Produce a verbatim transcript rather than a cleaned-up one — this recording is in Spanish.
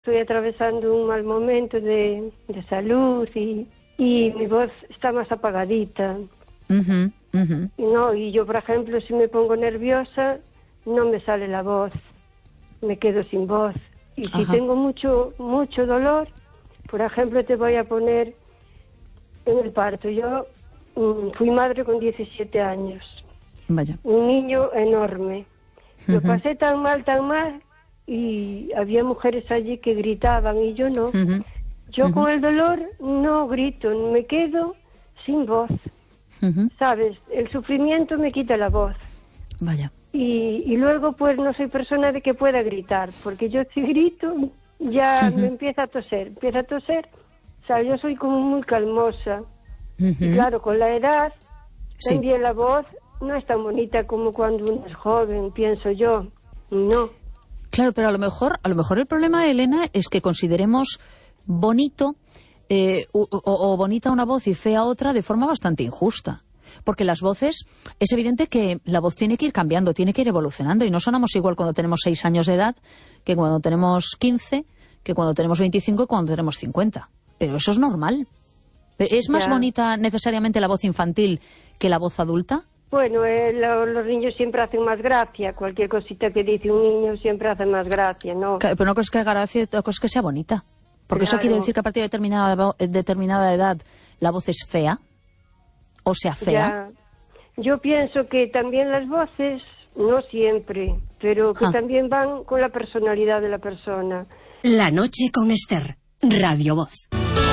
Estoy atravesando un mal momento de, de salud y, y mi voz está más apagadita. Uh-huh, uh-huh. No, y yo, por ejemplo, si me pongo nerviosa, no me sale la voz, me quedo sin voz. Y si Ajá. tengo mucho, mucho dolor, por ejemplo, te voy a poner en el parto. Yo mm, fui madre con diecisiete años. Vaya. Un niño enorme. Lo Uh-huh. pasé tan mal, tan mal, y había mujeres allí que gritaban y yo no. Uh-huh. Yo Uh-huh. con el dolor no grito, me quedo sin voz. Uh-huh. ¿Sabes? El sufrimiento me quita la voz. Vaya. Y, y luego pues no soy persona de que pueda gritar, porque yo si grito ya Uh-huh. me empieza a toser, empieza a toser. O sea, yo soy como muy calmosa. Uh-huh. Y claro, con la edad Sí. también la voz no es tan bonita como cuando uno es joven, pienso yo. No. Claro, pero a lo mejor, a lo mejor el problema, Elena, es que consideremos bonito eh, o, o- o bonita una voz y fea otra de forma bastante injusta. Porque las voces, es evidente que la voz tiene que ir cambiando, tiene que ir evolucionando, y no sonamos igual cuando tenemos seis años de edad que cuando tenemos quince, que cuando tenemos veinticinco y cuando tenemos cincuenta. Pero eso es normal. ¿Es más Ya. bonita necesariamente la voz infantil que la voz adulta? Bueno, eh, lo- los niños siempre hacen más gracia. Cualquier cosita que dice un niño siempre hace más gracia, ¿no? Claro, pero no es que haga gracia, otra cosa es que sea bonita. Porque eso Claro. quiere decir que a partir de determinada, vo- eh, determinada edad la voz es fea, o sea, fea. Ya. Yo pienso que también las voces, no siempre, pero que Ah. también van con la personalidad de la persona. La noche con Esther, Radio Voz.